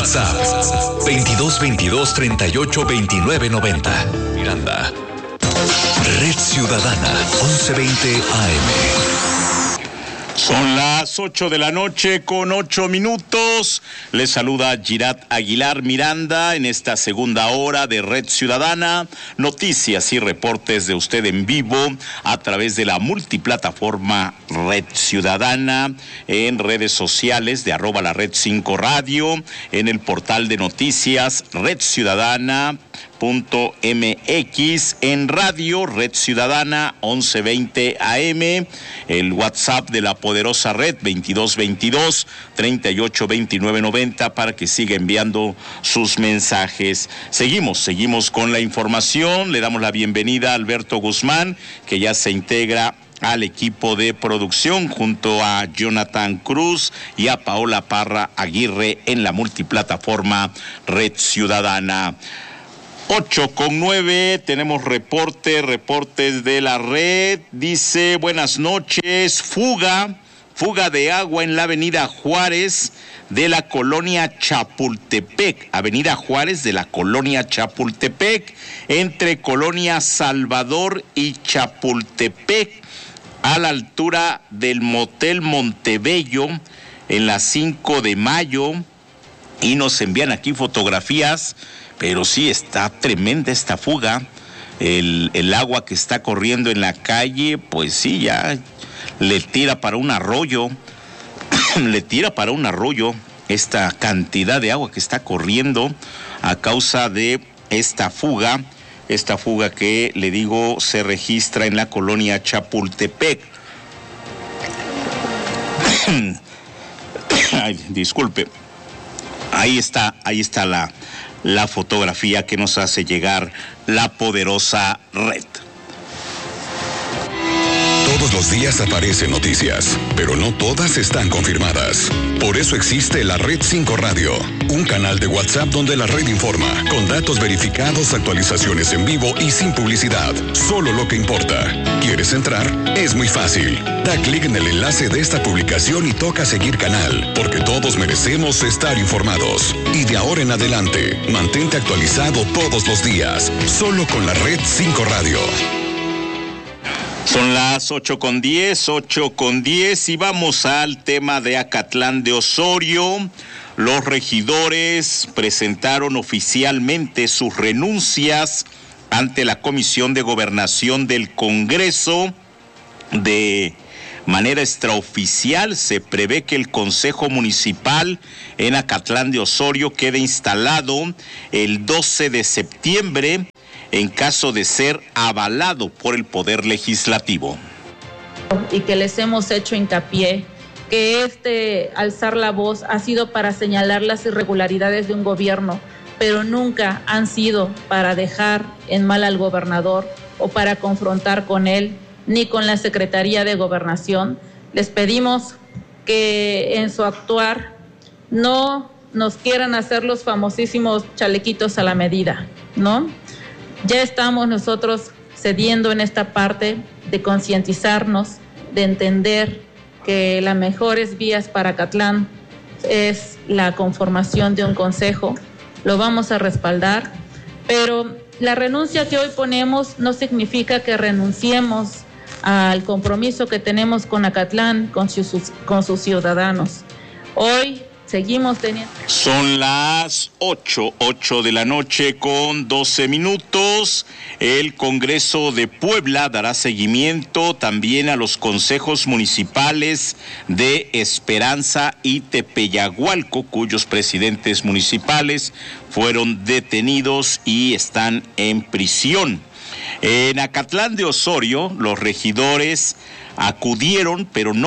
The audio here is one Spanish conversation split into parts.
WhatsApp 2222-382990. Miranda. Red Ciudadana 1120 AM. Son las 8 de la noche con 8 minutos. Les saluda Girat Aguilar Miranda en esta segunda hora de Red Ciudadana. Noticias y reportes de usted en vivo a través de la multiplataforma Red Ciudadana, en redes sociales de @la Red 5 Radio, en el portal de noticias Red Ciudadana .mx, en radio Red Ciudadana 1120 AM, el WhatsApp de la poderosa red 2222-382990 para que siga enviando sus mensajes. Seguimos con la información. Le damos la bienvenida a Alberto Guzmán, que ya se integra al equipo de producción junto a Jonathan Cruz y a Paola Parra Aguirre en la multiplataforma Red Ciudadana. 8:09, tenemos reportes de la red. Dice, buenas noches, fuga de agua en la avenida Juárez de la colonia Chapultepec, avenida Juárez de la colonia Chapultepec, entre colonia Salvador y Chapultepec, a la altura del motel Montebello, en la 5 de mayo, y nos envían aquí fotografías. Pero sí, está tremenda esta fuga. El agua que está corriendo en la calle, pues sí, ya le tira para un arroyo. Esta cantidad de agua que está corriendo a causa de esta fuga que, le digo, se registra en la colonia Chapultepec. Ay, disculpe. Ahí está la fotografía que nos hace llegar la poderosa red. Todos los días aparecen noticias, pero no todas están confirmadas. Por eso existe la Red 5 Radio, un canal de WhatsApp donde la red informa, con datos verificados, actualizaciones en vivo y sin publicidad. Solo lo que importa. ¿Quieres entrar? Es muy fácil. Da clic en el enlace de esta publicación y toca seguir canal, porque todos merecemos estar informados. Y de ahora en adelante, mantente actualizado todos los días, solo con la Red 5 Radio. Son las 8:10 y vamos al tema de Acatlán de Osorio. Los regidores presentaron oficialmente sus renuncias ante la Comisión de Gobernación del Congreso. De manera extraoficial, se prevé que el Consejo Municipal en Acatlán de Osorio quede instalado el 12 de septiembre, en caso de ser avalado por el Poder Legislativo. Y que les hemos hecho hincapié que alzar la voz ha sido para señalar las irregularidades de un gobierno, pero nunca han sido para dejar en mal al gobernador o para confrontar con él, ni con la Secretaría de Gobernación. Les pedimos que en su actuar no nos quieran hacer los famosísimos chalequitos a la medida, ¿no? Ya estamos nosotros cediendo en esta parte de concientizarnos, de entender que las mejores vías para Acatlán es la conformación de un consejo. Lo vamos a respaldar, pero la renuncia que hoy ponemos no significa que renunciemos al compromiso que tenemos con Acatlán, con sus ciudadanos. Hoy seguimos teniendo. Son las 8 de la noche con 12 minutos. El Congreso de Puebla dará seguimiento también a los consejos municipales de Esperanza y Tepeyagualco, cuyos presidentes municipales fueron detenidos y están en prisión. En Acatlán de Osorio, los regidores acudieron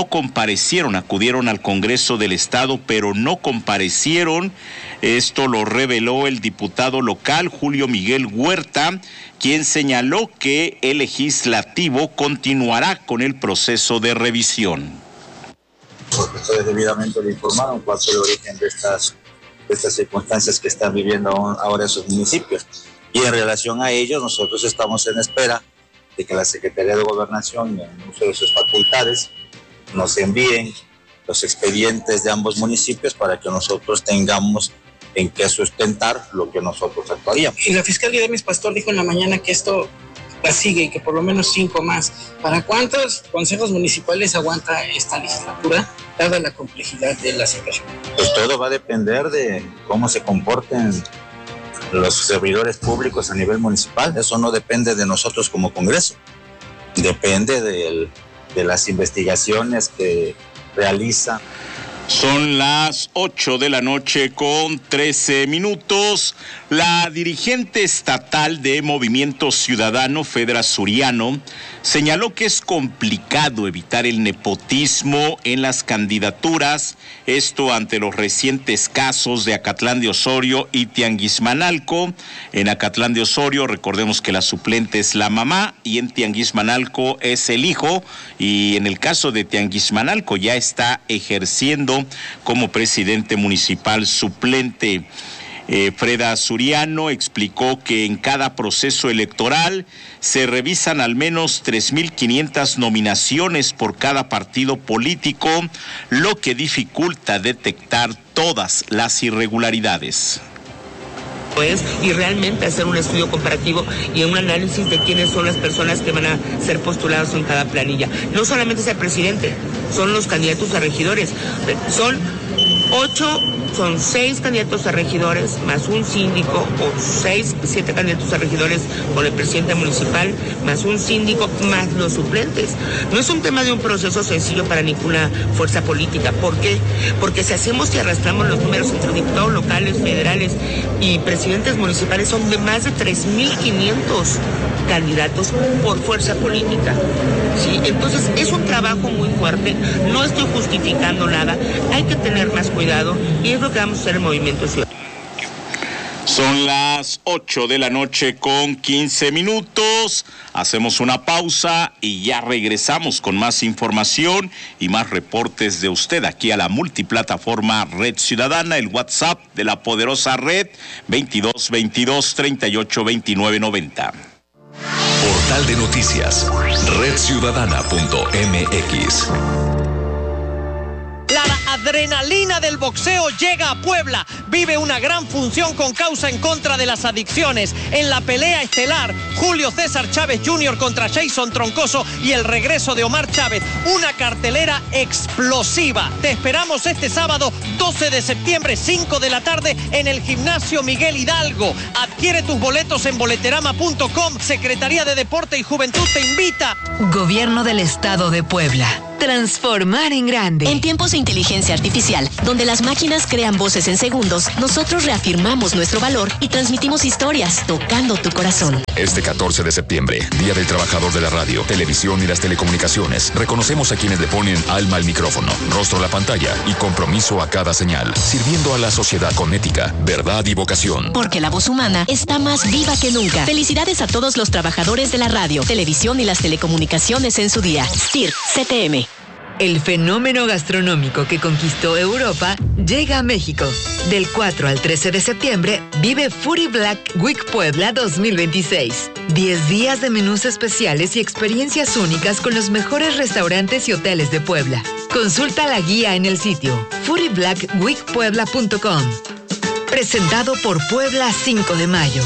al Congreso del Estado, pero no comparecieron. Esto lo reveló el diputado local Julio Miguel Huerta, quien señaló que el legislativo continuará con el proceso de revisión. Porque ustedes debidamente lo informaron cuál fue el origen de estas circunstancias que están viviendo ahora esos municipios. Y en relación a ellos, nosotros estamos en espera de que la Secretaría de Gobernación, en uso de sus facultades, nos envíen los expedientes de ambos municipios para que nosotros tengamos en qué sustentar lo que nosotros actuaríamos. Y la fiscal Iramis Pastor dijo en la mañana que esto la sigue y que por lo menos 5 más. ¿Para cuántos consejos municipales aguanta esta legislatura, dada la complejidad de la situación? Pues todo va a depender de cómo se comporten los servidores públicos a nivel municipal. Eso no depende de nosotros como Congreso, depende de las investigaciones que realiza. Son las 8 de la noche con 13 minutos. La dirigente estatal de Movimiento Ciudadano, Fedra Suriano, señaló que es complicado evitar el nepotismo en las candidaturas, esto ante los recientes casos de Acatlán de Osorio y Tianguismanalco. En Acatlán de Osorio, recordemos que la suplente es la mamá y en Tianguismanalco es el hijo, y en el caso de Tianguismanalco ya está ejerciendo como presidente municipal suplente. Freda Suriano explicó que en cada proceso electoral se revisan al menos 3.500 nominaciones por cada partido político, lo que dificulta detectar todas las irregularidades. Y realmente hacer un estudio comparativo y un análisis de quiénes son las personas que van a ser postulados en cada planilla. No solamente es el presidente, son los candidatos a regidores. Son 6 candidatos a regidores, más un síndico, o 7 candidatos a regidores con el presidente municipal, más un síndico, más los suplentes. No es un tema de un proceso sencillo para ninguna fuerza política. ¿Por qué? Porque si hacemos y arrastramos los números entre diputados locales, federales y presidentes municipales, son de más de 3.500 candidatos por fuerza política. ¿Sí? Entonces es un trabajo muy fuerte, no estoy justificando nada, hay que tener más cuidado y es lo que vamos a hacer en Movimiento Ciudadano. Son las 8 de la noche con 15 minutos. Hacemos una pausa y ya regresamos con más información y más reportes de usted aquí a la multiplataforma Red Ciudadana, el WhatsApp de la poderosa red 2222-382990. Portal de noticias, redciudadana.mx. La adrenalina del boxeo llega a Puebla. Vive una gran función con causa en contra de las adicciones. En la pelea estelar, Julio César Chávez Jr. contra Jason Troncoso y el regreso de Omar Chávez. Una cartelera explosiva. Te esperamos este sábado 12 de septiembre, 5 de la tarde, en el Gimnasio Miguel Hidalgo. Adquiere tus boletos en boleterama.com. Secretaría de Deporte y Juventud te invita. Gobierno del Estado de Puebla. Transformar en grande. En tiempos de inteligencia artificial, donde las máquinas crean voces en segundos, nosotros reafirmamos nuestro valor y transmitimos historias tocando tu corazón. Este 14 de septiembre, Día del Trabajador de la Radio, Televisión y las Telecomunicaciones, reconocemos a quienes le ponen alma al micrófono, rostro a la pantalla y compromiso a cada señal, sirviendo a la sociedad con ética, verdad y vocación. Porque la voz humana está más viva que nunca. Felicidades a todos los trabajadores de la radio, televisión y las telecomunicaciones en su día. STIR, CTM. El fenómeno gastronómico que conquistó Europa llega a México. Del 4 al 13 de septiembre, vive Foodie Black Week Puebla 2026. 10 días de menús especiales y experiencias únicas con los mejores restaurantes y hoteles de Puebla. Consulta la guía en el sitio foodieblackweekpuebla.com. Presentado por Puebla 5 de Mayo.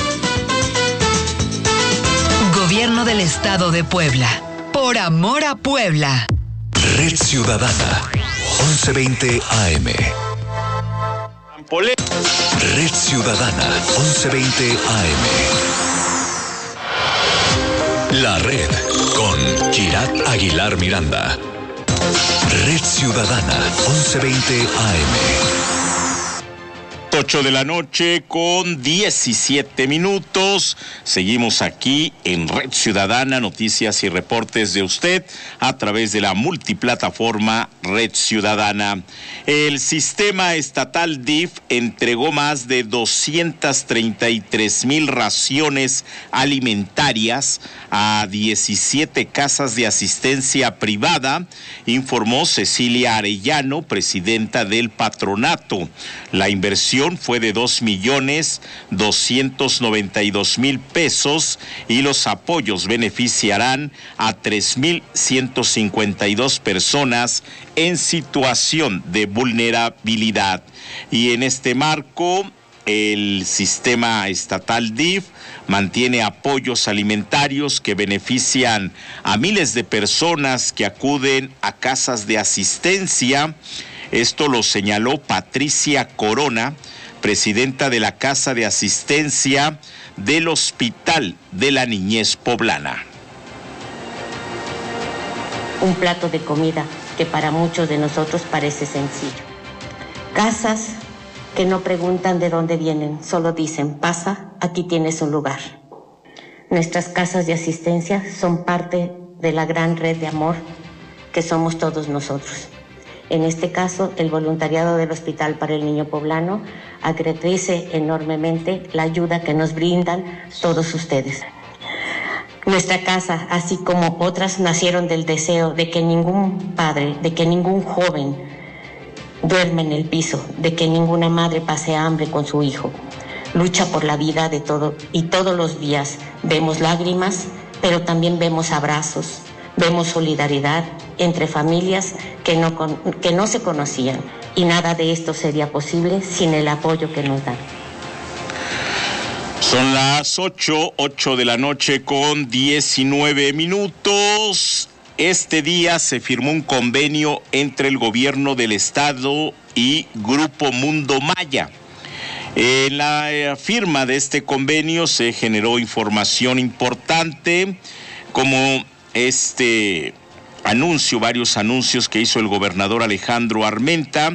Gobierno del Estado de Puebla. Por amor a Puebla. Red Ciudadana, 1120 AM. Red Ciudadana, 1120 AM. La Red, con Kirat Aguilar Miranda. Red Ciudadana, 1120 AM. 8 de la noche con 17 minutos. Seguimos aquí en Red Ciudadana, noticias y reportes de usted a través de la multiplataforma Red Ciudadana. El sistema estatal DIF entregó más de 233,000 raciones alimentarias a 17 casas de asistencia privada, informó Cecilia Arellano, presidenta del patronato. La inversión inversión fue de 2.292.000 pesos y los apoyos beneficiarán a 3.152 personas en situación de vulnerabilidad. Y en este marco, el sistema estatal DIF mantiene apoyos alimentarios que benefician a miles de personas que acuden a casas de asistencia. Esto lo señaló Patricia Corona, presidenta de la Casa de Asistencia del Hospital de la Niñez Poblana. Un plato de comida que para muchos de nosotros parece sencillo. Casas que no preguntan de dónde vienen, solo dicen, pasa, aquí tienes un lugar. Nuestras casas de asistencia son parte de la gran red de amor que somos todos nosotros. En este caso, el voluntariado del Hospital para el Niño Poblano agradece enormemente la ayuda que nos brindan todos ustedes. Nuestra casa, así como otras, nacieron del deseo de que ningún padre, de que ningún joven duerme en el piso, de que ninguna madre pase hambre con su hijo. Lucha por la vida de todo y todos los días vemos lágrimas, pero también vemos abrazos, vemos solidaridad entre familias que no se conocían, y nada de esto sería posible sin el apoyo que nos dan. Son las 8 de la noche con 19 minutos. Este día se firmó un convenio entre el gobierno del estado y Grupo Mundo Maya. En la firma de este convenio se generó información importante, como varios anuncios que hizo el gobernador Alejandro Armenta.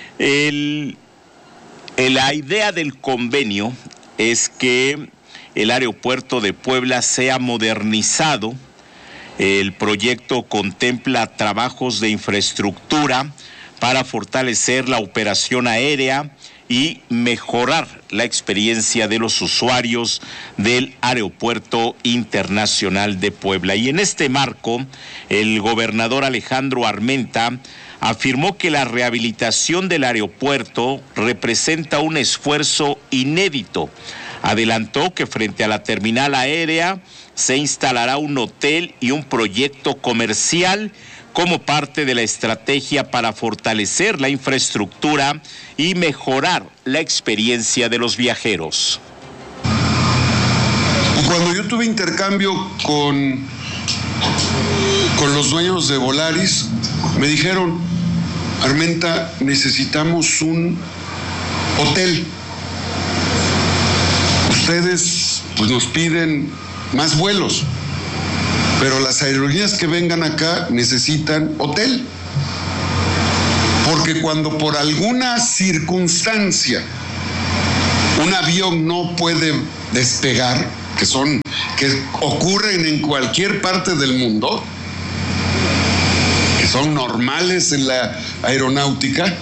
La idea del convenio es que el aeropuerto de Puebla sea modernizado. El proyecto contempla trabajos de infraestructura para fortalecer la operación aérea y mejorar la experiencia de los usuarios del Aeropuerto Internacional de Puebla. Y en este marco, el gobernador Alejandro Armenta afirmó que la rehabilitación del aeropuerto representa un esfuerzo inédito. Adelantó que frente a la terminal aérea se instalará un hotel y un proyecto comercial como parte de la estrategia para fortalecer la infraestructura y mejorar la experiencia de los viajeros. Y cuando yo tuve intercambio con los dueños de Volaris, me dijeron, Armenta, necesitamos un hotel. Ustedes pues nos piden más vuelos, pero las aerolíneas que vengan acá necesitan hotel, porque cuando por alguna circunstancia un avión no puede despegar, que ocurren en cualquier parte del mundo, que son normales en la aeronáutica,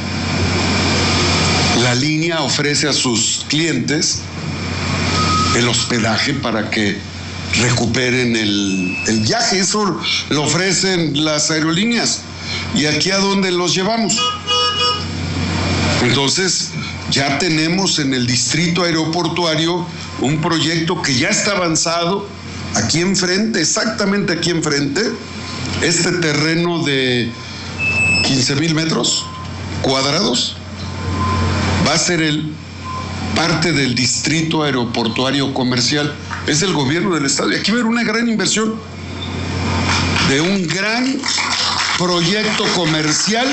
la línea ofrece a sus clientes el hospedaje para que recuperen el viaje. Eso lo ofrecen las aerolíneas. ¿Y aquí a dónde los llevamos? Entonces, ya tenemos en el distrito aeroportuario un proyecto que ya está avanzado, aquí enfrente, exactamente aquí enfrente, este terreno de 15,000 metros cuadrados va a ser parte del distrito aeroportuario comercial. Es el gobierno del estado. Y aquí va a haber una gran inversión de un gran proyecto comercial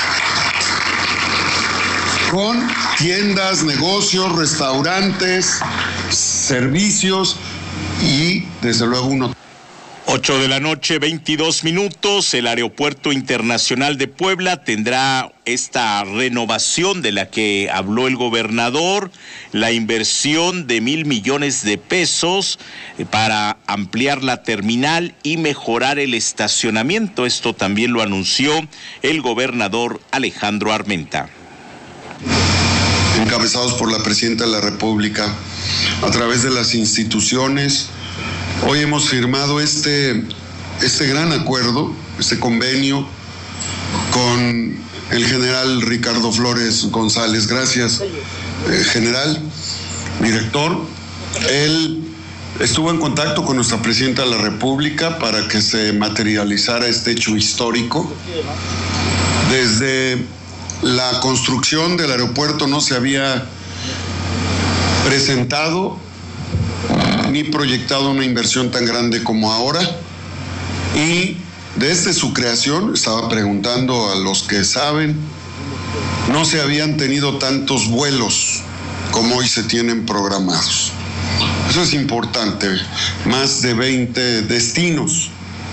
con tiendas, negocios, restaurantes, servicios y desde luego un hotel. 8 de la noche, 22 minutos. El Aeropuerto Internacional de Puebla tendrá esta renovación de la que habló el gobernador, la inversión de 1,000 millones de pesos para ampliar la terminal y mejorar el estacionamiento. Esto también lo anunció el gobernador Alejandro Armenta. Encabezados por la Presidenta de la República, a través de las instituciones, hoy hemos firmado este gran acuerdo, este convenio con el general Ricardo Flores González. Gracias, general, director. Él estuvo en contacto con nuestra presidenta de la República para que se materializara este hecho histórico. Desde la construcción del aeropuerto no se había presentado ni proyectado una inversión tan grande como ahora, y desde su creación, estaba preguntando a los que saben, no se habían tenido tantos vuelos como hoy se tienen programados. Eso es importante, más de 20 destinos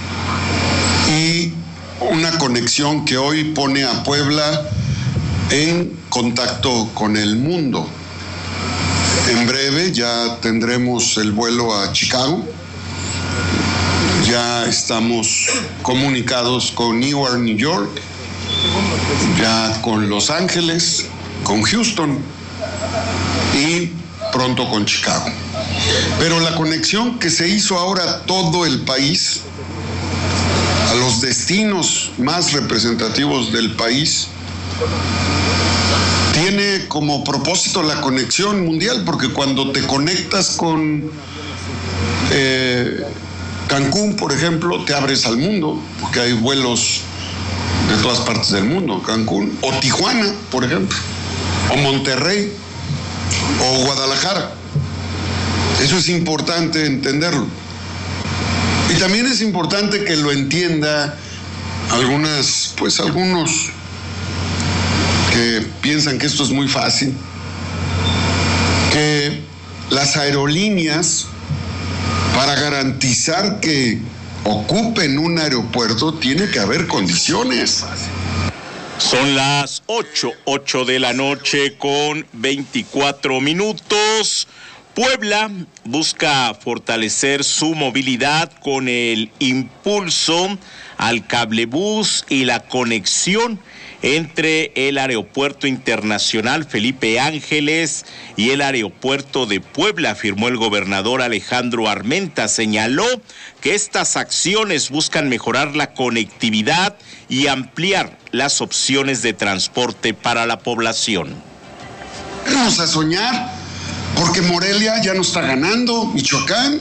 y una conexión que hoy pone a Puebla en contacto con el mundo. En breve ya tendremos el vuelo a Chicago. Ya estamos comunicados con Newark, New York, ya con Los Ángeles, con Houston y pronto con Chicago. Pero la conexión que se hizo ahora a todo el país, a los destinos más representativos del país, tiene como propósito la conexión mundial, porque cuando te conectas con Cancún, por ejemplo, te abres al mundo, porque hay vuelos de todas partes del mundo, Cancún, o Tijuana, por ejemplo, o Monterrey, o Guadalajara. Eso es importante entenderlo. Y también es importante que lo entienda algunos que piensan que esto es muy fácil, que las aerolíneas, para garantizar que ocupen un aeropuerto, tiene que haber condiciones. Son las 8 de la noche con 24 minutos. Puebla busca fortalecer su movilidad con el impulso al cablebús y la conexión entre el Aeropuerto Internacional Felipe Ángeles y el Aeropuerto de Puebla, afirmó el gobernador Alejandro Armenta. Señaló que estas acciones buscan mejorar la conectividad y ampliar las opciones de transporte para la población. Vamos a soñar, porque Morelia ya no está ganando, Michoacán,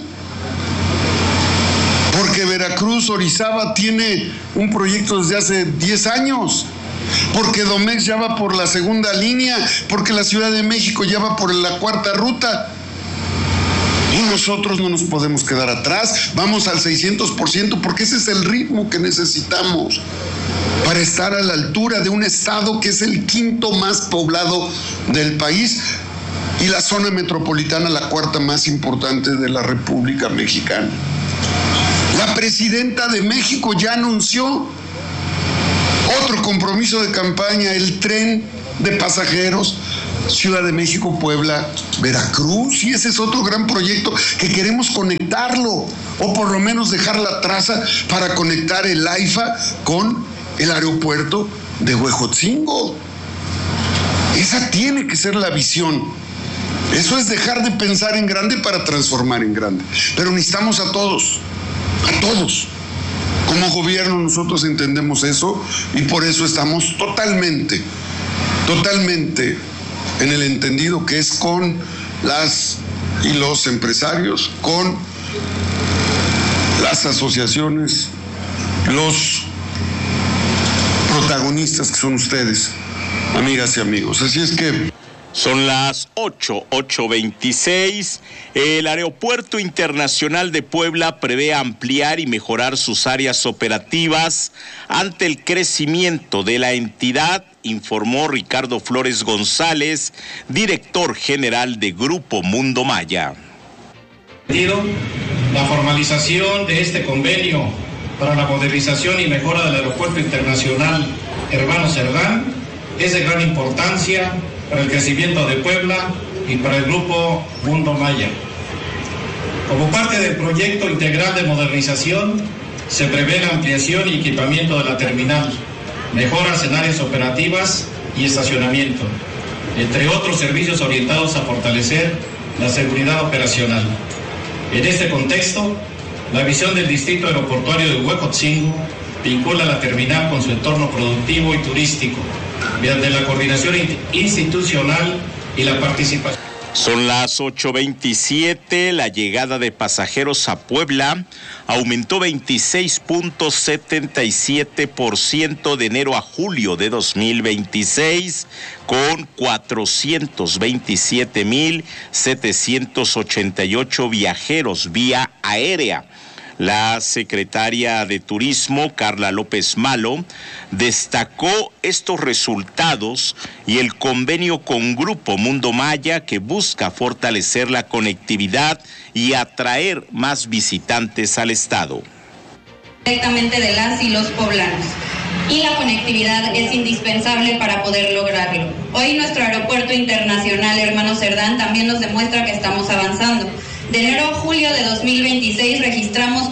porque Veracruz, Orizaba tiene un proyecto desde hace 10 años, porque Domex ya va por la segunda línea, porque la Ciudad de México ya va por la cuarta ruta. Y nosotros no nos podemos quedar atrás, vamos al 600%, porque ese es el ritmo que necesitamos para estar a la altura de un estado que es el quinto más poblado del país y la zona metropolitana la cuarta más importante de la República Mexicana. La presidenta de México ya anunció otro compromiso de campaña, el tren de pasajeros Ciudad de México, Puebla, Veracruz, y ese es otro gran proyecto que queremos conectarlo, o por lo menos dejar la traza para conectar el AIFA con el aeropuerto de Huejotzingo. Esa tiene que ser la visión. Eso es dejar de pensar en grande para transformar en grande. Pero necesitamos a todos. Como gobierno nosotros entendemos eso y por eso estamos totalmente en el entendido que es con las y los empresarios, con las asociaciones, los protagonistas que son ustedes, amigas y amigos. Así es que son las 8:26. El Aeropuerto Internacional de Puebla prevé ampliar y mejorar sus áreas operativas ante el crecimiento de la entidad, informó Ricardo Flores González, director general de Grupo Mundo Maya. La formalización de este convenio para la modernización y mejora del Aeropuerto Internacional Hermano Cerdán es de gran importancia para el crecimiento de Puebla y para el Grupo Mundo Maya. Como parte del proyecto integral de modernización, se prevé la ampliación y equipamiento de la terminal, mejoras en áreas operativas y estacionamiento, entre otros servicios orientados a fortalecer la seguridad operacional. En este contexto, la visión del Distrito Aeroportuario de Huejotzingo vincula la terminal con su entorno productivo y turístico, mediante la coordinación institucional y la participación. Son las 8:27, la llegada de pasajeros a Puebla aumentó 26.77% de enero a julio de 2026, con 427.788 viajeros vía aérea. La secretaria de Turismo, Carla López Malo, destacó estos resultados y el convenio con Grupo Mundo Maya, que busca fortalecer la conectividad y atraer más visitantes al estado. Directamente de las y los poblanos. Y la conectividad es indispensable para poder lograrlo. Hoy nuestro aeropuerto internacional Hermano Cerdán también nos demuestra que estamos avanzando. De enero a julio de 2026 registramos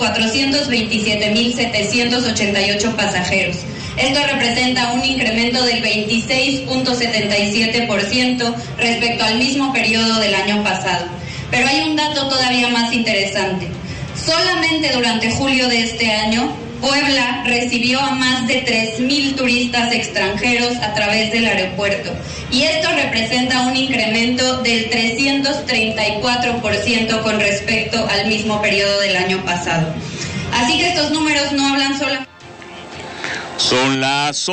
427.788 pasajeros. Esto representa un incremento del 26.77% respecto al mismo periodo del año pasado. Pero hay un dato todavía más interesante. Solamente durante julio de este año, Puebla recibió a más de 3,000 turistas extranjeros a través del aeropuerto, y esto representa un incremento del 334% con respecto al mismo periodo del año pasado. Así que estos números no hablan solo. Son las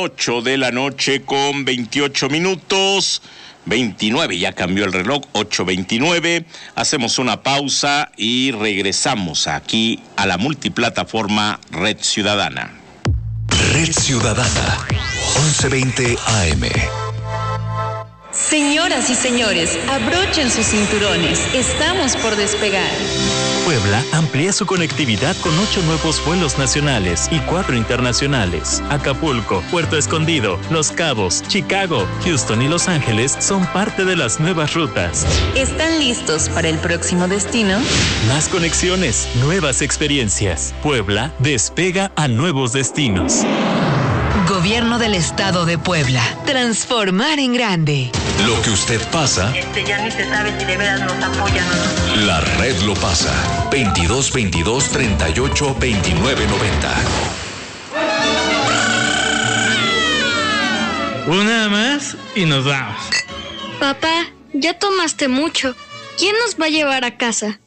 8:28. 29, ya cambió el reloj, 8:29. Hacemos una pausa y regresamos aquí a la multiplataforma Red Ciudadana. Red Ciudadana, 11:20 AM. Señoras y señores, abrochen sus cinturones. Estamos por despegar. Puebla amplía su conectividad con 8 nuevos vuelos nacionales y 4 internacionales. Acapulco, Puerto Escondido, Los Cabos, Chicago, Houston y Los Ángeles son parte de las nuevas rutas. ¿Están listos para el próximo destino? Más conexiones, nuevas experiencias. Puebla despega a nuevos destinos. Gobierno del Estado de Puebla. Transformar en grande. Lo que usted pasa. Ya ni se sabe si de veras nos apoyan o no. La red lo pasa. 2222-382990. Una más y nos vamos. Papá, ya tomaste mucho. ¿Quién nos va a llevar a casa?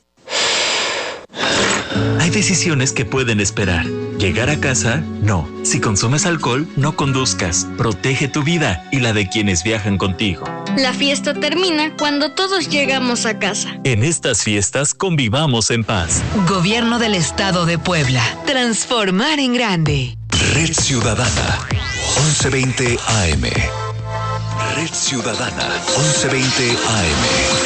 Hay decisiones que pueden esperar. Llegar a casa, no. Si consumes alcohol, no conduzcas. Protege tu vida y la de quienes viajan contigo. La fiesta termina cuando todos llegamos a casa. En estas fiestas convivamos en paz. Gobierno del Estado de Puebla. Transformar en grande. Red Ciudadana, 11:20 AM. Red Ciudadana, 11:20 AM.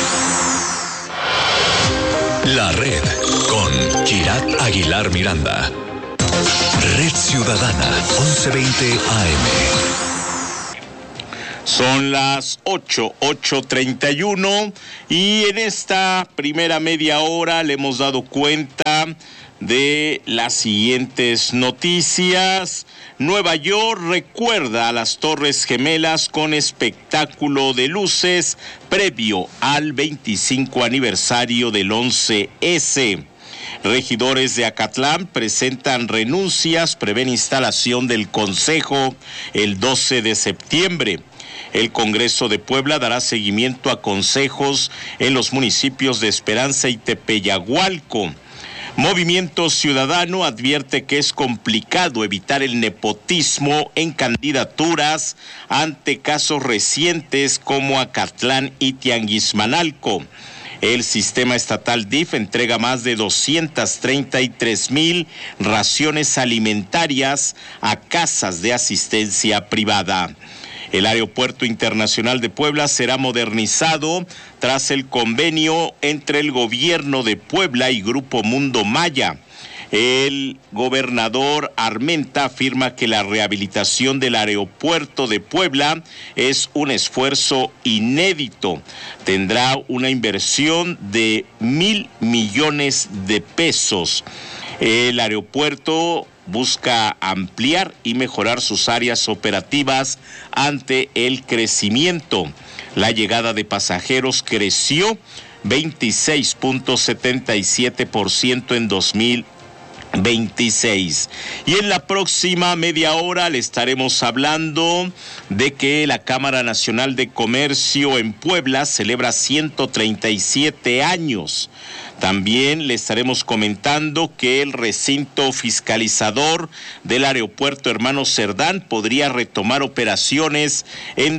La Red, con Kirat Aguilar Miranda. Red Ciudadana, 11:20 AM. Son las 8:31 y en esta primera media hora le hemos dado cuenta de las siguientes noticias. Nueva York recuerda a las Torres Gemelas con espectáculo de luces previo al 25 aniversario del 11S. Regidores de Acatlán presentan renuncias, prevén instalación del Consejo el 12 de septiembre. El Congreso de Puebla dará seguimiento a consejos en los municipios de Esperanza y Tepeyagualco. Movimiento Ciudadano advierte que es complicado evitar el nepotismo en candidaturas ante casos recientes como Acatlán y Tianguismanalco. El sistema estatal DIF entrega más de 233,000 raciones alimentarias a casas de asistencia privada. El Aeropuerto Internacional de Puebla será modernizado tras el convenio entre el gobierno de Puebla y Grupo Mundo Maya. El gobernador Armenta afirma que la rehabilitación del aeropuerto de Puebla es un esfuerzo inédito. Tendrá una inversión de 1,000 millones de pesos. El aeropuerto busca ampliar y mejorar sus áreas operativas ante el crecimiento. La llegada de pasajeros creció 26.77% en 2026 26. Y en la próxima media hora le estaremos hablando de que la Cámara Nacional de Comercio en Puebla celebra 137 años. También le estaremos comentando que el recinto fiscalizador del aeropuerto Hermanos Cerdán podría retomar operaciones en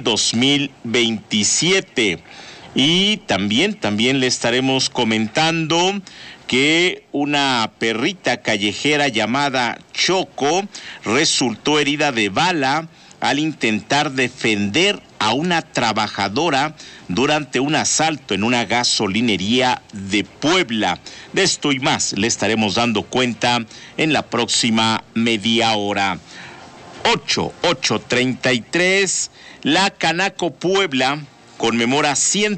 2027. Y también le estaremos comentando que una perrita callejera llamada Choco resultó herida de bala al intentar defender a una trabajadora durante un asalto en una gasolinería de Puebla. De esto y más le estaremos dando cuenta en la próxima media hora. 8:33, la Canaco Puebla conmemora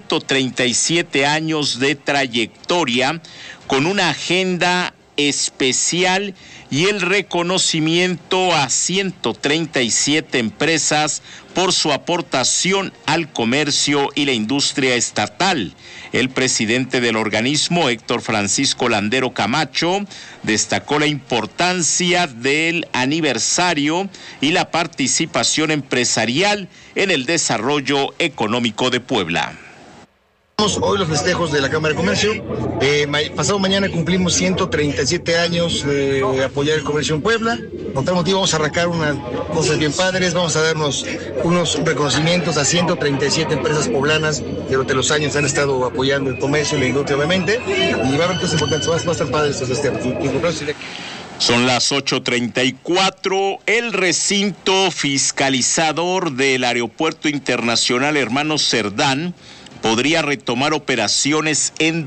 137 años de trayectoria con una agenda especial y el reconocimiento a 137 empresas por su aportación al comercio y la industria estatal. El presidente del organismo, Héctor Francisco Landero Camacho, destacó la importancia del aniversario y la participación empresarial en el desarrollo económico de Puebla. Hoy los festejos de la Cámara de Comercio. Pasado mañana cumplimos 137 años de apoyar el comercio en Puebla. Por tal motivo vamos a arrancar unas cosas bien padres. Vamos a darnos unos reconocimientos a 137 empresas poblanas que durante los años han estado apoyando el comercio y la industria, obviamente. Y va a haber cosas importantes. Va a estar padre estos festejos. Son las 8:34. El recinto fiscalizador del Aeropuerto Internacional Hermanos Cerdán podría retomar operaciones en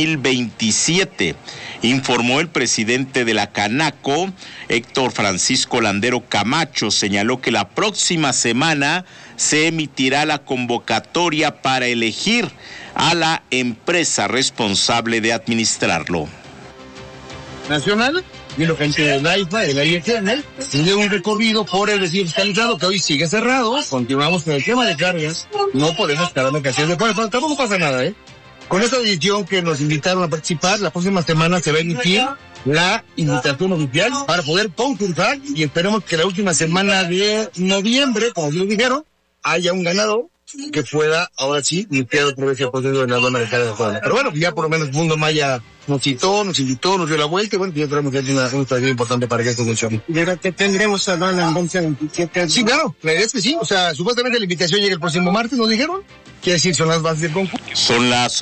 2027, informó el presidente de la Canaco, Héctor Francisco Landero Camacho. Señaló que la próxima semana se emitirá la convocatoria para elegir a la empresa responsable de administrarlo. Nacional, vino gente de la IFA, de la IETN, dio un recorrido por el recinto fiscalizado que hoy sigue cerrado. Continuamos con el tema de cargas, no podemos cargar mercancías de fuera, pero tampoco pasa nada, Con esta decisión que nos invitaron a participar, la próxima semana se va a emitir la invitación oficial para poder concursar y esperemos que la última semana de noviembre, como ellos dijeron, haya un ganador que pueda, ahora sí, limpiar otra vez el proceso de la aduana de carga de fuera. Pero bueno, ya por lo menos el Mundo Maya nos citó, nos invitó, nos dio la vuelta y bueno, ya tenemos que hacer una estrategia importante para que esto funcione. ¿Y ahora que tendremos aduana en 2027? Sí, claro, la idea es que sí, o sea, supuestamente la invitación llega el próximo martes, nos dijeron. Quiere decir, son las bases del concurso. Son las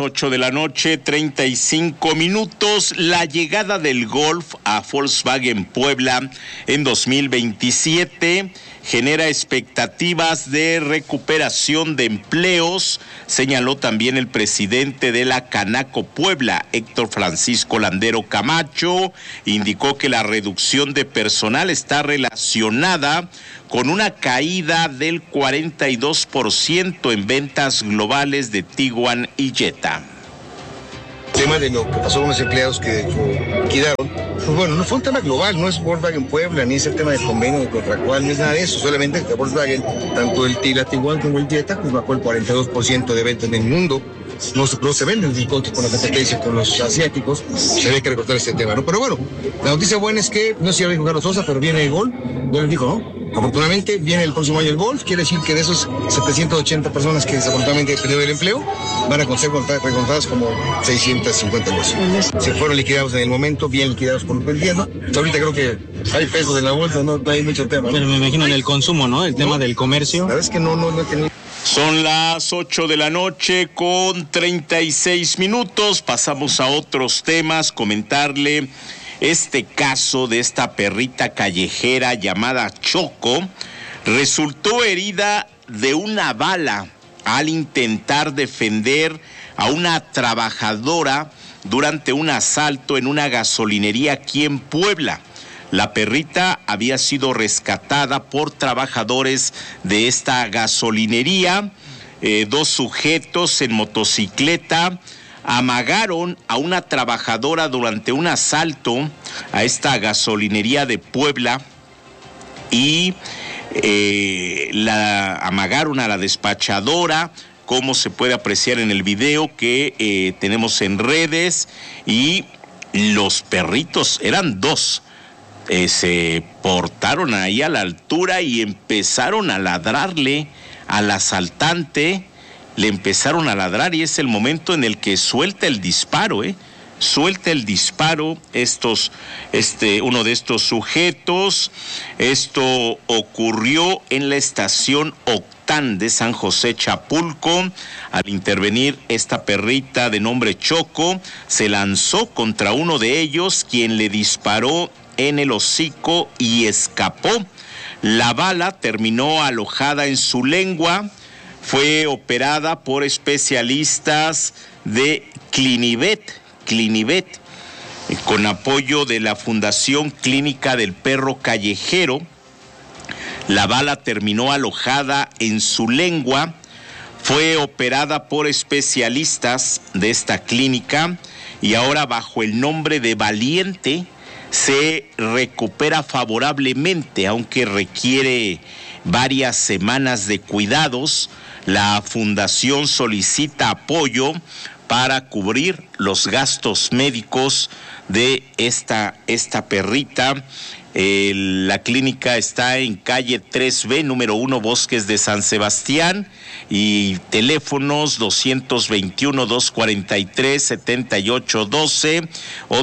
8:35 p.m. La llegada del Golf a Volkswagen Puebla en 2027 genera expectativas de recuperación de empleos, señaló también el presidente de la Canaco Puebla, Héctor Francisco Landero Camacho. Indicó que la reducción de personal está relacionada con una caída del 42% en ventas globales de Tiguan y Jetta. El tema de lo que pasó con los empleados que quedaron, pues bueno, no fue un tema global, no es Volkswagen Puebla, ni es el tema del convenio contractual, no es nada de eso, solamente que Volkswagen, tanto el Tiguan como el Jetta, pues bajó el 42% de ventas en el mundo. No se venden el coche con la competencia con los asiáticos, se ve que recortar este tema, ¿no? Pero bueno, la noticia buena es que, no sé si lo dijo Carlos Sosa, pero viene el Golf, ya les dijo, ¿no? Afortunadamente viene el próximo año el Golf, quiere decir que de esos 780 personas que desafortunadamente perdieron el empleo, van a ser recontradas como 650 cosas. Se fueron liquidados en el momento, bien liquidados por lo que entiendo. Ahorita creo que hay pesos en la bolsa, no hay mucho tema, ¿no? Pero me imagino en el consumo, ¿no? El tema del comercio. La verdad es que no he tenido. Son las 8:36 p.m. Pasamos a otros temas, comentarle este caso de esta perrita callejera llamada Choco. Resultó herida de una bala al intentar defender a una trabajadora durante un asalto en una gasolinería aquí en Puebla. La perrita había sido rescatada por trabajadores de esta gasolinería. Dos sujetos en motocicleta amagaron a una trabajadora durante un asalto a esta gasolinería de Puebla y la amagaron a la despachadora, como se puede apreciar en el video que tenemos en redes, y los perritos, eran dos, se portaron ahí a la altura y empezaron a ladrarle al asaltante, le empezaron a ladrar y es el momento en el que suelta el disparo, suelta el disparo uno de estos sujetos. Esto ocurrió en la estación Octán de San José Chapulco. Al intervenir esta perrita de nombre Choco, se lanzó contra uno de ellos, quien le disparó en el hocico y escapó. La bala terminó alojada en su lengua. Fue operada por especialistas de Clinivet, con apoyo de la Fundación Clínica del Perro Callejero. La bala terminó alojada en su lengua. Fue operada por especialistas de esta clínica y ahora, bajo el nombre de Valiente, se recupera favorablemente, aunque requiere varias semanas de cuidados. La fundación solicita apoyo para cubrir los gastos médicos de esta perrita. La clínica está en calle 3B, número 1, Bosques de San Sebastián, y teléfonos 222-243-7812 o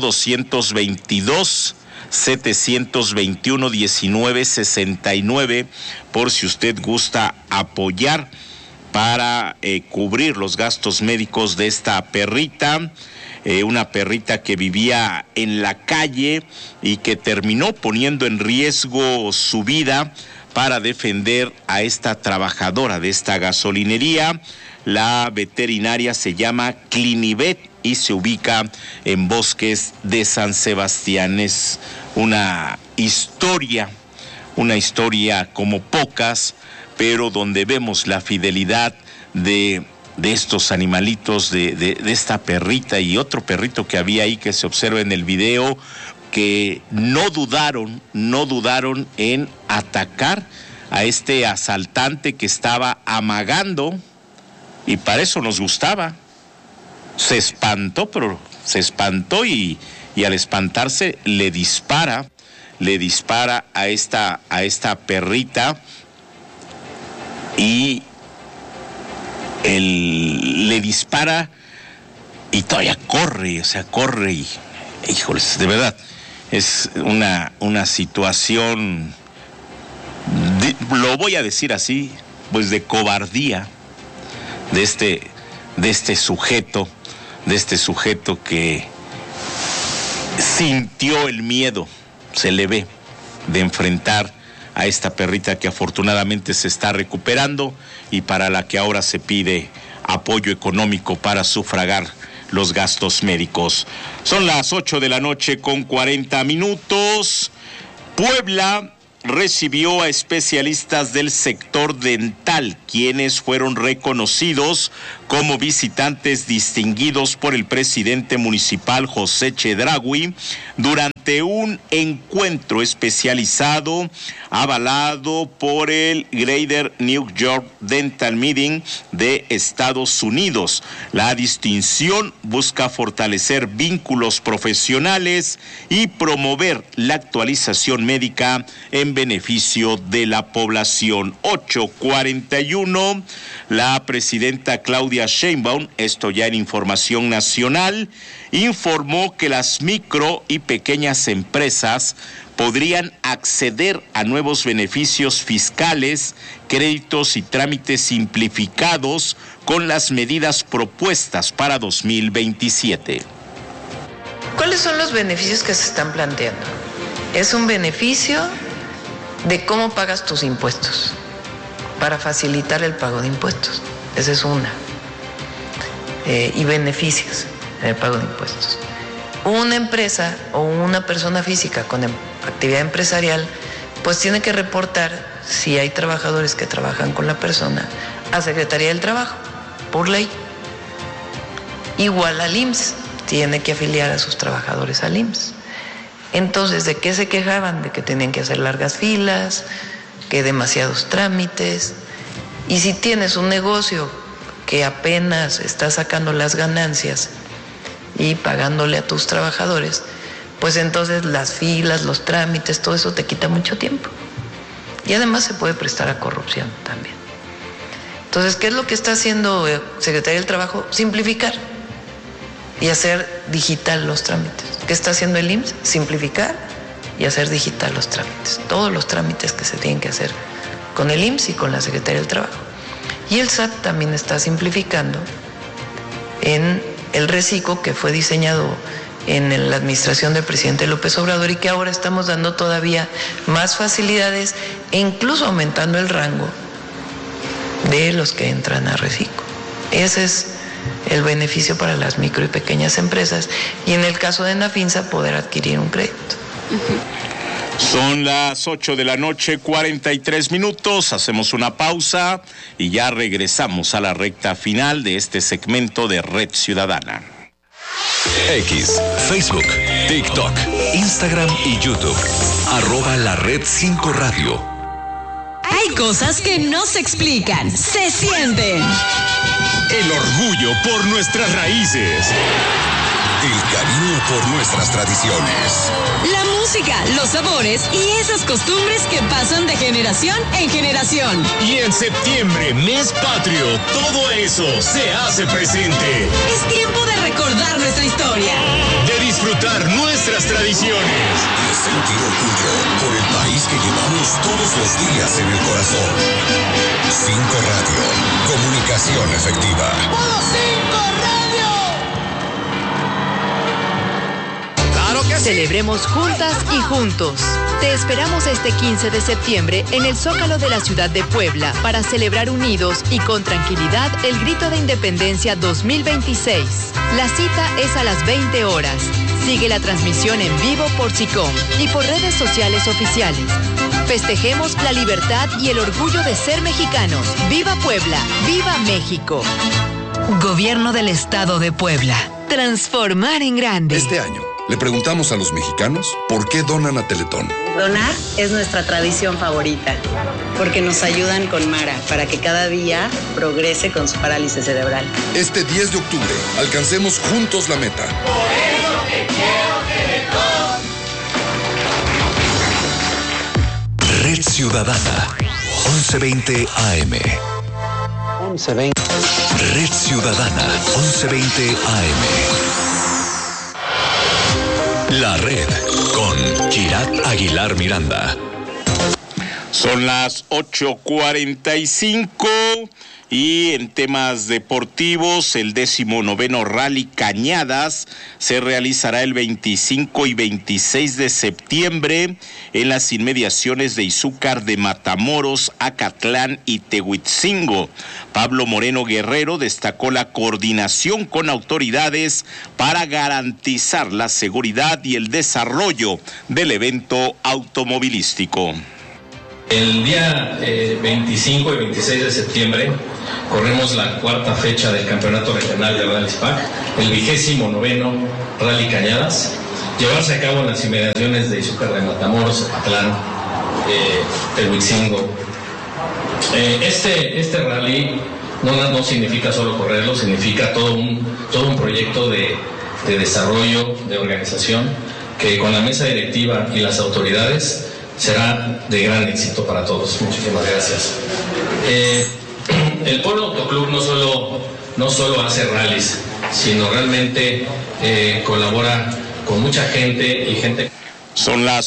222-721-1969, por si usted gusta apoyar para cubrir los gastos médicos de esta perrita. Una perrita que vivía en la calle y que terminó poniendo en riesgo su vida para defender a esta trabajadora de esta gasolinería. La veterinaria se llama Clinivet y se ubica en Bosques de San Sebastián. Es una historia como pocas, pero donde vemos la fidelidad de estos animalitos, de esta perrita y otro perrito que había ahí que se observa en el video, que no dudaron en atacar a este asaltante que estaba amagando, y para eso nos gustaba. Se espantó y al espantarse le dispara a esta perrita y le dispara y todavía corre y, híjoles, de verdad, es una situación, lo voy a decir así, pues de cobardía de este sujeto que sintió el miedo, se le ve, de enfrentar a esta perrita que afortunadamente se está recuperando y para la que ahora se pide apoyo económico para sufragar los gastos médicos. Son las 8:40 p.m. Puebla recibió a especialistas del sector dental, quienes fueron reconocidos como visitantes distinguidos por el presidente municipal José Chedraui durante un encuentro especializado avalado por el Greater New York Dental Meeting de Estados Unidos. La distinción busca fortalecer vínculos profesionales y promover la actualización médica en beneficio de la población. 8:41, la presidenta Claudia Sheinbaum, esto ya en información nacional, informó que las micro y pequeñas empresas podrían acceder a nuevos beneficios fiscales, créditos y trámites simplificados con las medidas propuestas para 2027. ¿Cuáles son los beneficios que se están planteando? Es un beneficio de cómo pagas tus impuestos, para facilitar el pago de impuestos. Esa es una. Y beneficios en el pago de impuestos. Una empresa o una persona física con actividad empresarial, pues tiene que reportar, si hay trabajadores que trabajan con la persona, a Secretaría del Trabajo, por ley. Igual al IMSS, tiene que afiliar a sus trabajadores al IMSS. Entonces, ¿de qué se quejaban? De que tenían que hacer largas filas, que demasiados trámites. Y si tienes un negocio que apenas está sacando las ganancias y pagándole a tus trabajadores, pues entonces las filas, los trámites, todo eso te quita mucho tiempo. Y además se puede prestar a corrupción también. Entonces, ¿qué es lo que está haciendo Secretaría del Trabajo? Simplificar y hacer digital los trámites. ¿Qué está haciendo el IMSS? Simplificar y hacer digital los trámites. Todos los trámites que se tienen que hacer con el IMSS y con la Secretaría del Trabajo. Y el SAT también está simplificando en el reciclo que fue diseñado en la administración del presidente López Obrador y que ahora estamos dando todavía más facilidades e incluso aumentando el rango de los que entran a reciclo. Ese es el beneficio para las micro y pequeñas empresas y en el caso de Nafinsa poder adquirir un crédito. Son las 8:43 p.m. Hacemos una pausa y ya regresamos a la recta final de este segmento de Red Ciudadana. X, Facebook, TikTok, Instagram y YouTube. @LaRed5Radio. Hay cosas que no se explican, se sienten. El orgullo por nuestras raíces. El cariño por nuestras tradiciones. La música, los sabores y esas costumbres que pasan de generación en generación. Y en septiembre, mes patrio, todo eso se hace presente. Es tiempo de recordar nuestra historia. De disfrutar nuestras tradiciones. De sentir orgullo por el país que llevamos todos los días en el corazón. 5 Radio, comunicación efectiva. ¡Modo 5 Radio! Celebremos juntas y juntos. Te esperamos este 15 de septiembre en el Zócalo de la ciudad de Puebla para celebrar unidos y con tranquilidad el Grito de Independencia 2026. La cita es a las 20 horas. Sigue la transmisión en vivo por SICOM y por redes sociales oficiales. Festejemos la libertad y el orgullo de ser mexicanos. ¡Viva Puebla! ¡Viva México! Gobierno del Estado de Puebla. Transformar en grande. Este año le preguntamos a los mexicanos por qué donan a Teletón. Donar es nuestra tradición favorita, porque nos ayudan con Mara para que cada día progrese con su parálisis cerebral. Este 10 de octubre, alcancemos juntos la meta. Por eso te quiero, Teletón. Red Ciudadana, 1120 AM. 1120. Red Ciudadana, 1120 AM. La Red con Kirat Aguilar Miranda. Son las 8:45 y en temas deportivos, el 19º Rally Cañadas se realizará el 25 y 26 de septiembre en las inmediaciones de Izúcar de Matamoros, Acatlán y Tehuitzingo. Pablo Moreno Guerrero destacó la coordinación con autoridades para garantizar la seguridad y el desarrollo del evento automovilístico. El día 25 y 26 de septiembre corremos la cuarta fecha del Campeonato Regional de Rally SPAC, el 29º Rally Cañadas, llevarse a cabo en las inmediaciones de Izúcar de Matamoros, Acatlán, Tehuitzingo. Este rally no significa solo correrlo, significa todo un proyecto de desarrollo, de organización, que con la mesa directiva y las autoridades será de gran éxito para todos. Muchísimas gracias. El Puebla Autoclub no solo hace rallies, sino realmente colabora con mucha gente y gente. Son las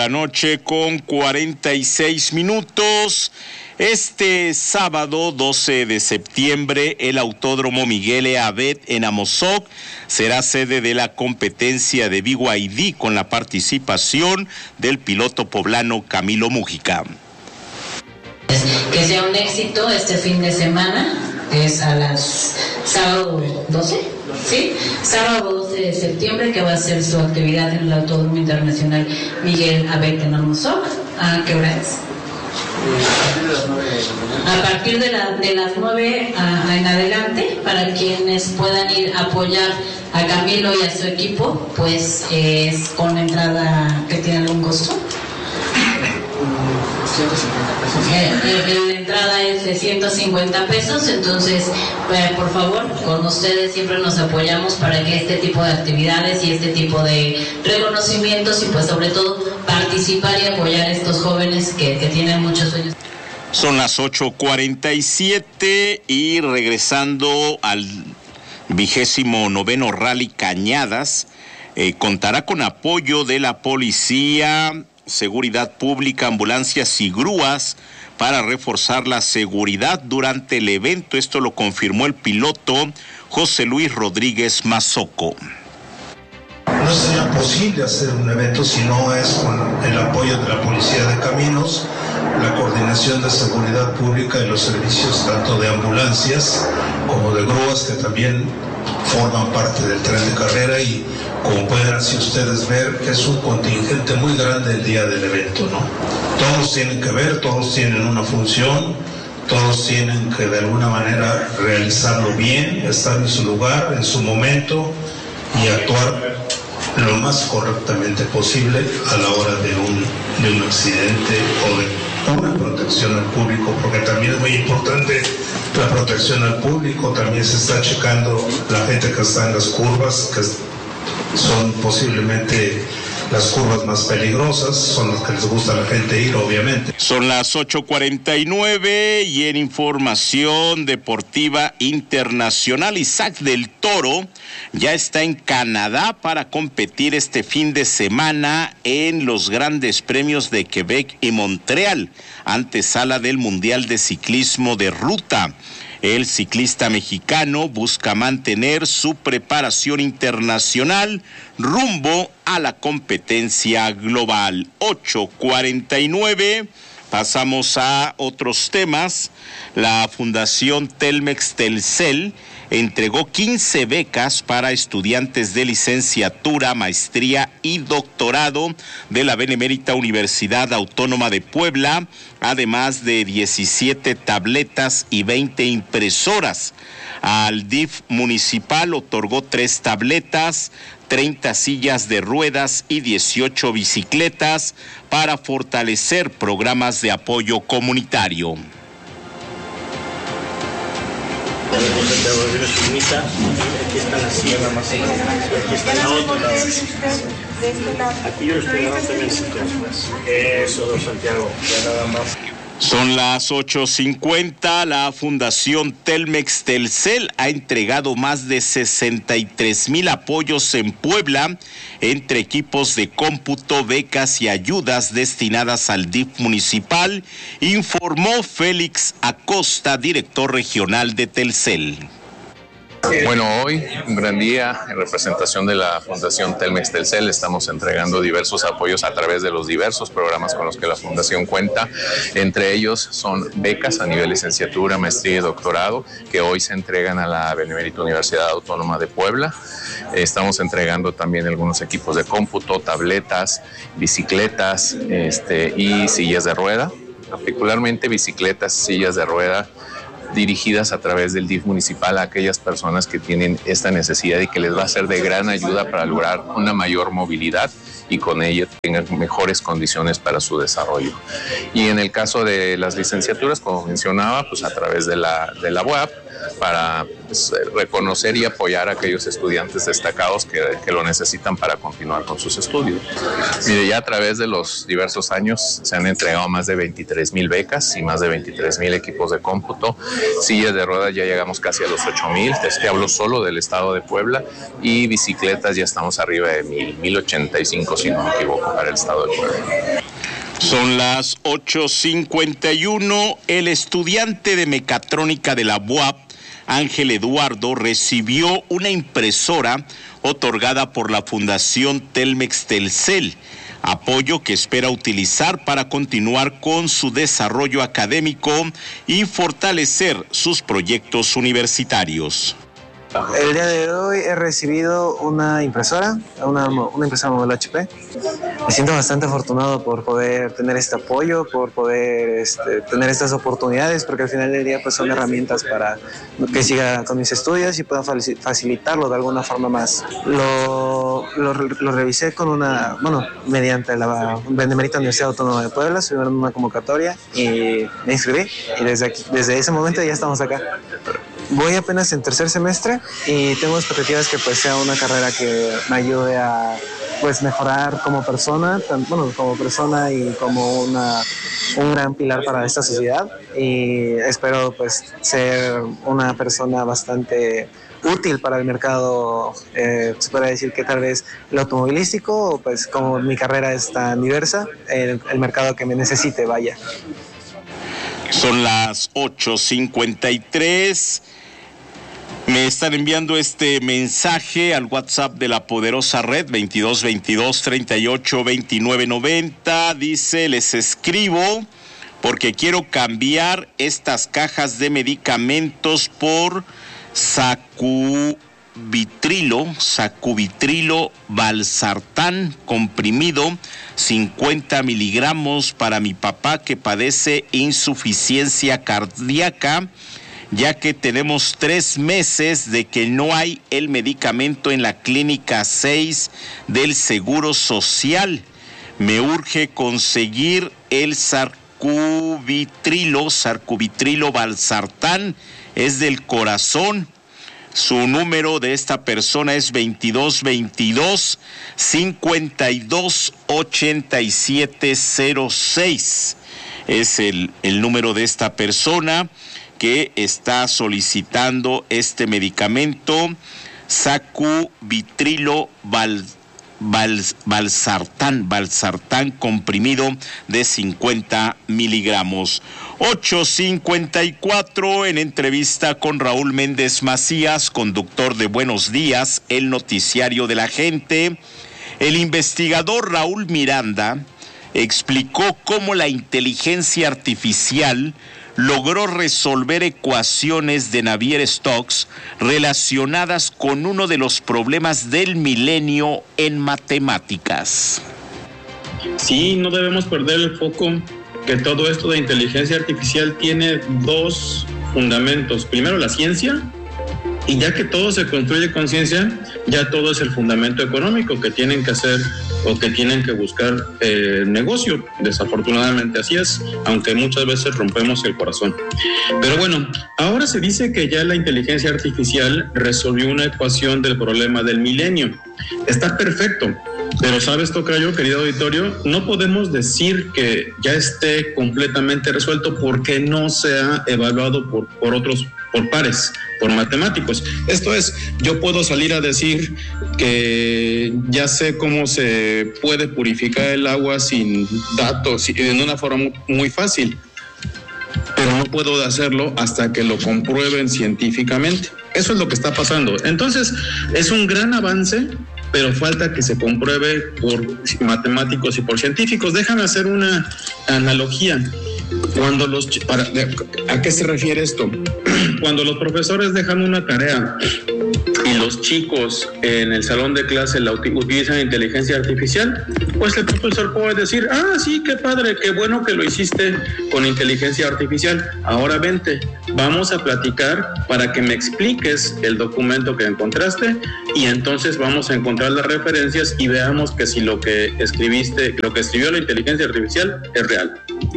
8:46 p.m. Este sábado 12 de septiembre, el Autódromo Miguel E. Abet en Amozoc será sede de la competencia de BYD con la participación del piloto poblano Camilo Mújica. Que sea un éxito este fin de semana, es a las sábado 12, ¿sí? Sábado 12 de septiembre, que va a ser su actividad en el Autódromo Internacional Miguel Abet en Amozoc. ¿A qué hora es? A partir de las 9 en adelante, para quienes puedan ir a apoyar a Camilo y a su equipo, pues es con entrada que tiene algún costo. 150 pesos. entrada es de 150 pesos, entonces, por favor, con ustedes siempre nos apoyamos para que este tipo de actividades y este tipo de reconocimientos y pues sobre todo participar y apoyar a estos jóvenes que tienen muchos sueños. Son las 8:47 y regresando al 29º Rally Cañadas, contará con apoyo de la policía, seguridad pública, ambulancias y grúas para reforzar la seguridad durante el evento. Esto lo confirmó el piloto José Luis Rodríguez Mazoco. No sería posible hacer un evento si no es con el apoyo de la Policía de Caminos, la coordinación de seguridad pública y los servicios tanto de ambulancias como de grúas que también forman parte del tren de carrera, y como pueden así ustedes ver, es un contingente muy grande el día del evento, ¿no? Todos tienen que ver, todos tienen una función, todos tienen que de alguna manera realizarlo bien, estar en su lugar, en su momento y actuar lo más correctamente posible a la hora de un accidente o de una protección al público, porque también es muy importante la protección al público. También se está checando la gente que está en las curvas, que son posiblemente las curvas más peligrosas, son las que les gusta a la gente ir, obviamente. Son las 8:49 y en información deportiva internacional, Isaac del Toro ya está en Canadá para competir este fin de semana en los grandes premios de Quebec y Montreal, antesala del Mundial de Ciclismo de Ruta. El ciclista mexicano busca mantener su preparación internacional rumbo a la competencia global. 8:49. Pasamos a otros temas. La Fundación Telmex Telcel entregó 15 becas para estudiantes de licenciatura, maestría y doctorado de la Benemérita Universidad Autónoma de Puebla, además de 17 tabletas y 20 impresoras. Al DIF municipal otorgó 3 tabletas, 30 sillas de ruedas y 18 bicicletas para fortalecer programas de apoyo comunitario. Aquí están las sillas, aquí está la otra. Aquí yo les estoy dando también sillas. Eso, don Santiago, ya nada más. Son las 8:50. La Fundación Telmex Telcel ha entregado más de 63,000 apoyos en Puebla, entre equipos de cómputo, becas y ayudas destinadas al DIF municipal, informó Félix Acosta, director regional de Telcel. Bueno, hoy, un gran día, en representación de la Fundación Telmex Telcel, estamos entregando diversos apoyos a través de los diversos programas con los que la Fundación cuenta. Entre ellos son becas a nivel licenciatura, maestría y doctorado, que hoy se entregan a la Benemérita Universidad Autónoma de Puebla. Estamos entregando también algunos equipos de cómputo, tabletas, bicicletas y sillas de rueda, particularmente bicicletas, sillas de rueda, dirigidas a través del DIF municipal a aquellas personas que tienen esta necesidad y que les va a ser de gran ayuda para lograr una mayor movilidad y con ella tengan mejores condiciones para su desarrollo. Y en el caso de las licenciaturas, como mencionaba, pues a través de la UAP, para reconocer y apoyar a aquellos estudiantes destacados que lo necesitan para continuar con sus estudios. Mire, ya a través de los diversos años se han entregado más de 23,000 becas y más de 23,000 equipos de cómputo. Sillas de ruedas ya llegamos casi a los 8,000, te hablo solo del estado de Puebla, y bicicletas ya estamos arriba de 1,085, si no me equivoco, para el estado de Puebla. Son las 8:51. El estudiante de mecatrónica de la UAP, Ángel Eduardo, recibió una impresora otorgada por la Fundación Telmex Telcel, apoyo que espera utilizar para continuar con su desarrollo académico y fortalecer sus proyectos universitarios. El día de hoy he recibido una impresora, una impresora modelo HP, me siento bastante afortunado por poder tener este apoyo, por poder tener estas oportunidades, porque al final del día pues son herramientas para que siga con mis estudios y pueda facilitarlo de alguna forma más. Lo revisé con mediante la Benemérita Universidad Autónoma de Puebla, subieron una convocatoria y me inscribí, y desde ese momento ya estamos acá. Voy apenas en tercer semestre y tengo expectativas que pues sea una carrera que me ayude a pues mejorar como persona, y como un gran pilar para esta sociedad, y espero pues ser una persona bastante útil para el mercado, se puede decir que tal vez el automovilístico, pues como mi carrera es tan diversa, el mercado que me necesite, vaya. Son las 8:53. Me están enviando este mensaje al WhatsApp de la poderosa red 2222382990. Dice: les escribo porque quiero cambiar estas cajas de medicamentos por sacubitrilo valsartán comprimido 50 miligramos para mi papá que padece insuficiencia cardíaca, ya que tenemos 3 meses de que no hay el medicamento en la clínica 6 del Seguro Social. Me urge conseguir el sarcubitrilo valsartán, es del corazón. Su número de esta persona es 2222-528706. Es el número de esta persona que está solicitando este medicamento, sacubitrilo valsartán comprimido de 50 miligramos. 8:54, en entrevista con Raúl Méndez Macías, conductor de Buenos Días, el noticiario de la gente, el investigador Raúl Miranda explicó cómo la inteligencia artificial logró resolver ecuaciones de Navier-Stokes relacionadas con uno de los problemas del milenio en matemáticas. Sí, no debemos perder el foco que todo esto de inteligencia artificial tiene 2 fundamentos. Primero, la ciencia, y ya que todo se construye con ciencia, ya todo es el fundamento económico que tienen que hacer o que tienen que buscar negocio. Desafortunadamente así es, aunque muchas veces rompemos el corazón. Pero bueno, ahora se dice que ya la inteligencia artificial resolvió una ecuación del problema del milenio. Está perfecto, pero ¿sabes, tocayo, querido auditorio? No podemos decir que ya esté completamente resuelto porque no se ha evaluado por pares, por matemáticos. Esto es, yo puedo salir a decir que ya sé cómo se puede purificar el agua sin datos, en una forma muy fácil, pero no puedo hacerlo hasta que lo comprueben científicamente. Eso es lo que está pasando. Entonces, es un gran avance, pero falta que se compruebe por matemáticos y por científicos. Déjame hacer una analogía. ¿A qué se refiere esto? Cuando los profesores dejan una tarea y los chicos en el salón de clase utilizan inteligencia artificial, pues el profesor puede decir: sí, qué padre, qué bueno que lo hiciste con inteligencia artificial. Ahora vente, vamos a platicar para que me expliques el documento que encontraste, y entonces vamos a encontrar las referencias y veamos que si lo que escribió la inteligencia artificial es real.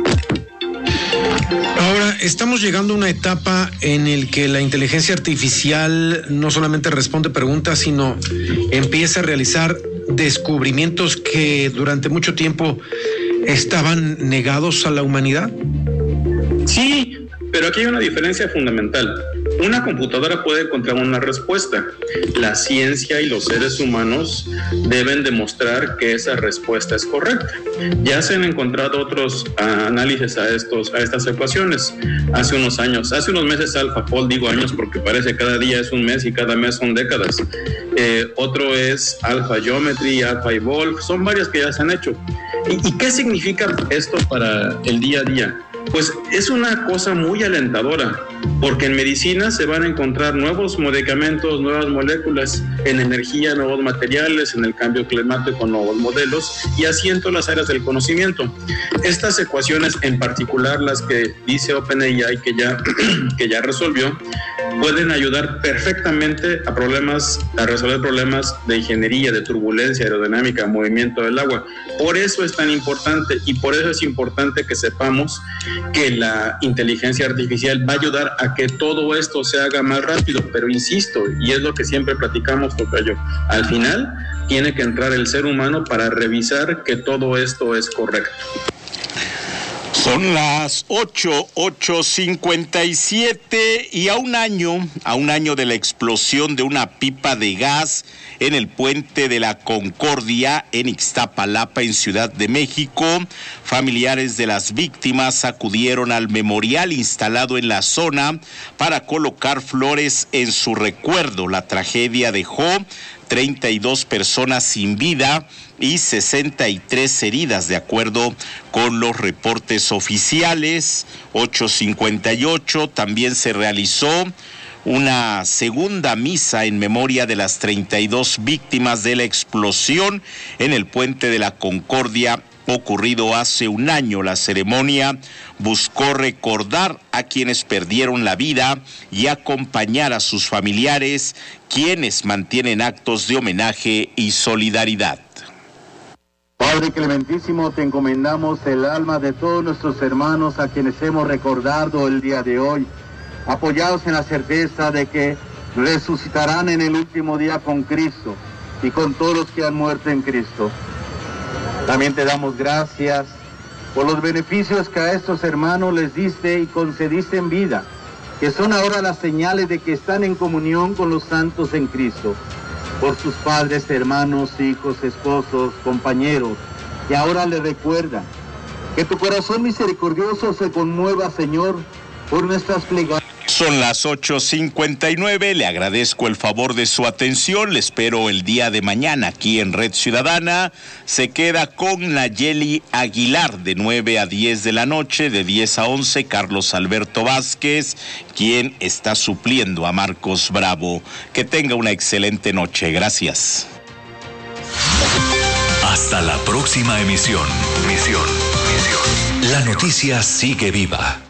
Ahora, estamos llegando a una etapa en el que la inteligencia artificial no solamente responde preguntas, sino empieza a realizar descubrimientos que durante mucho tiempo estaban negados a la humanidad. Sí, pero aquí hay una diferencia fundamental. Una computadora puede encontrar una respuesta. La ciencia y los seres humanos deben demostrar que esa respuesta es correcta. Ya se han encontrado otros análisis a estas ecuaciones. Hace unos meses AlphaFold, digo años porque parece cada día es un mes y cada mes son décadas. Otro es AlphaGeometry, AlphaEvolve, son varias que ya se han hecho. ¿Y qué significa esto para el día a día? Pues es una cosa muy alentadora, porque en medicina se van a encontrar nuevos medicamentos, nuevas moléculas, en energía, nuevos materiales, en el cambio climático, nuevos modelos, y así en todas las áreas del conocimiento. Estas ecuaciones, en particular las que dice OpenAI que ya resolvió, pueden ayudar perfectamente a resolver problemas de ingeniería, de turbulencia, aerodinámica, movimiento del agua. Por eso es tan importante, y por eso es importante que sepamos que la inteligencia artificial va a ayudar a que todo esto se haga más rápido, pero insisto, y es lo que siempre platicamos, tocayo, al final tiene que entrar el ser humano para revisar que todo esto es correcto. Son las 8:57 y a un año de la explosión de una pipa de gas en el puente de la Concordia en Ixtapalapa, en Ciudad de México, familiares de las víctimas acudieron al memorial instalado en la zona para colocar flores en su recuerdo. La tragedia dejó 32 personas sin vida y 63 heridas, de acuerdo con los reportes oficiales. 8:58, también se realizó una segunda misa en memoria de las 32 víctimas de la explosión en el puente de la Concordia ocurrido hace un año. La ceremonia buscó recordar a quienes perdieron la vida y acompañar a sus familiares, quienes mantienen actos de homenaje y solidaridad. Padre clementísimo, te encomendamos el alma de todos nuestros hermanos a quienes hemos recordado el día de hoy, apoyados en la certeza de que resucitarán en el último día con Cristo y con todos los que han muerto en Cristo. También te damos gracias por los beneficios que a estos hermanos les diste y concediste en vida, que son ahora las señales de que están en comunión con los santos en Cristo, por sus padres, hermanos, hijos, esposos, compañeros, que ahora le recuerdan. Que tu corazón misericordioso se conmueva, Señor, por nuestras plegarias. Son las 8:59, le agradezco el favor de su atención, le espero el día de mañana aquí en Red Ciudadana. Se queda con Nayeli Aguilar de 9 a 10 de la noche, de 10 a 11, Carlos Alberto Vázquez, quien está supliendo a Marcos Bravo. Que tenga una excelente noche, gracias. Hasta la próxima emisión. La noticia sigue viva.